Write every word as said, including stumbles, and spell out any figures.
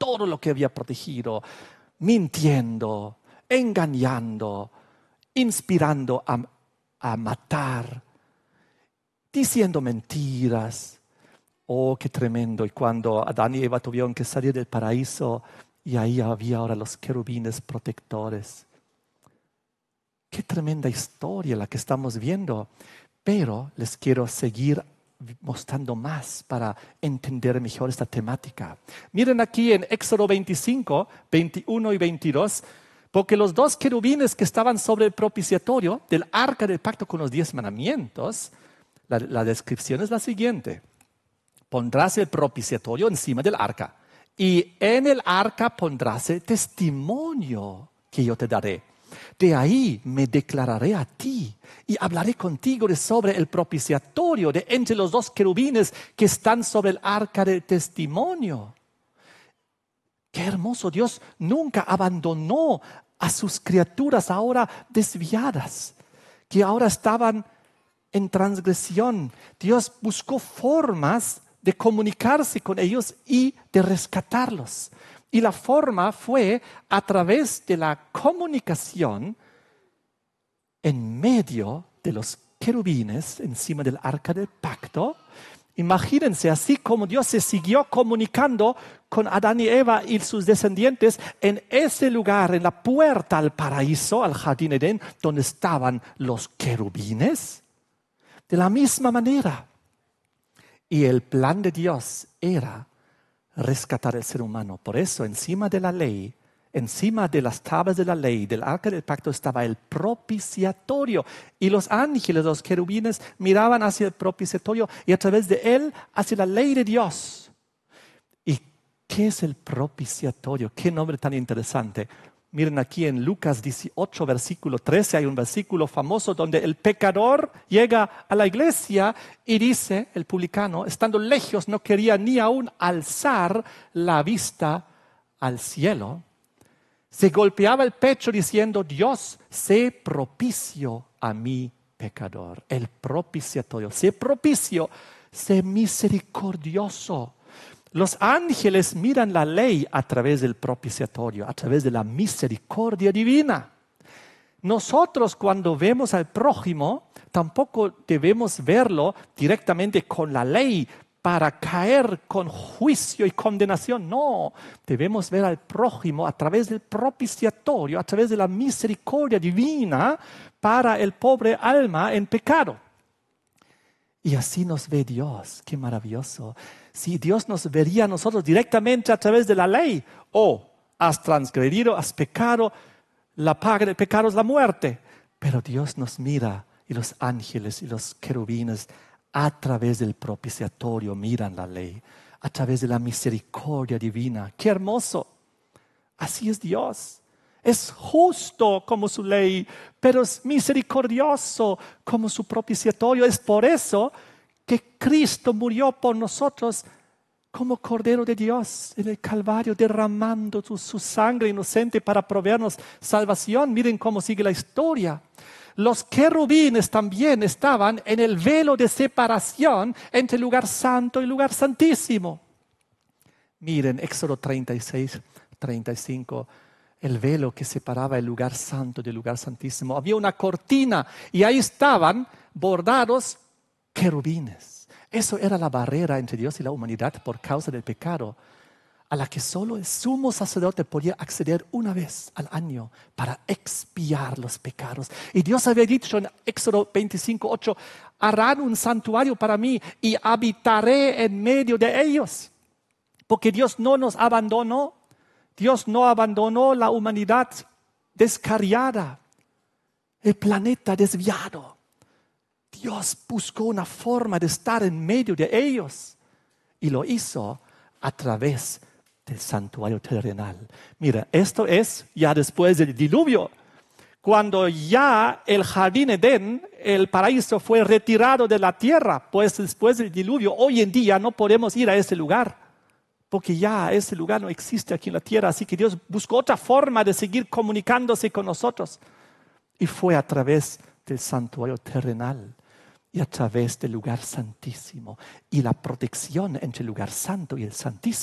todo lo que había protegido, mintiendo, engañando, inspirando a, a matar, diciendo mentiras. Oh, qué tremendo. Y cuando Adán y Eva tuvieron que salir del paraíso, y ahí había ahora los querubines protectores. Qué tremenda historia la que estamos viendo. Pero les quiero seguir mostrando más para entender mejor esta temática. Miren aquí en Éxodo veinticinco, veintiuno y veintidós, porque los dos querubines que estaban sobre el propiciatorio del arca del pacto con los diez mandamientos, la, la descripción es la siguiente. Pondrás el propiciatorio encima del arca y en el arca pondrás el testimonio que yo te daré. De ahí me declararé a ti y hablaré contigo de sobre el propiciatorio de entre los dos querubines que están sobre el arca del testimonio. Qué hermoso. Dios nunca abandonó a sus criaturas ahora desviadas, que ahora estaban en transgresión. Dios buscó formas de comunicarse con ellos y de rescatarlos. Y la forma fue a través de la comunicación en medio de los querubines encima del arca del pacto. Imagínense, así como Dios se siguió comunicando con Adán y Eva y sus descendientes en ese lugar, en la puerta al paraíso, al jardín Edén, donde estaban los querubines. De la misma manera. Y el plan de Dios era rescatar al ser humano. Por eso, encima de la ley, encima de las tablas de la ley, del arca del pacto, estaba el propiciatorio. Y los ángeles, los querubines, miraban hacia el propiciatorio y a través de él hacia la ley de Dios. ¿Y qué es el propiciatorio? Qué nombre tan interesante. Miren aquí en Lucas dieciocho, versículo trece, hay un versículo famoso donde el pecador llega a la iglesia y dice, el publicano, estando lejos, no quería ni aún alzar la vista al cielo. Se golpeaba el pecho diciendo, Dios, sé propicio a mi pecador. El propiciatorio, sé propicio, sé misericordioso. Los ángeles miran la ley a través del propiciatorio, a través de la misericordia divina. Nosotros cuando vemos al prójimo, tampoco debemos verlo directamente con la ley para caer con juicio y condenación. No, debemos ver al prójimo a través del propiciatorio, a través de la misericordia divina para el pobre alma en pecado. Y así nos ve Dios. Qué maravilloso. Si Dios nos vería a nosotros directamente a través de la ley, oh, has transgredido, has pecado, la paga del pecado es la muerte. Pero Dios nos mira y los ángeles y los querubines a través del propiciatorio miran la ley, a través de la misericordia divina. ¡Qué hermoso! Así es Dios. Es justo como su ley, pero es misericordioso como su propiciatorio. Es por eso que Cristo murió por nosotros como Cordero de Dios en el Calvario, derramando su, su sangre inocente para proveernos salvación. Miren cómo sigue la historia. Los querubines también estaban en el velo de separación entre el lugar santo y el lugar santísimo. Miren, Éxodo treinta y seis, treinta y cinco. El velo que separaba el lugar santo del lugar santísimo. Había una cortina y ahí estaban bordados querubines. Eso era la barrera entre Dios y la humanidad por causa del pecado, a la que solo el sumo sacerdote podía acceder una vez al año para expiar los pecados. Y Dios había dicho en Éxodo veinticinco, ocho, harán un santuario para mí y habitaré en medio de ellos. Porque Dios no nos abandonó. Dios no abandonó la humanidad descarriada, el planeta desviado. Dios buscó una forma de estar en medio de ellos y lo hizo a través del santuario terrenal. Mira, esto es ya después del diluvio, cuando ya el jardín Edén, el paraíso, fue retirado de la tierra. Pues después del diluvio, hoy en día no podemos ir a ese lugar, porque ya ese lugar no existe aquí en la tierra. Así que Dios buscó otra forma de seguir comunicándose con nosotros. Y fue a través del santuario terrenal y a través del lugar santísimo. Y la protección entre el lugar santo y el santísimo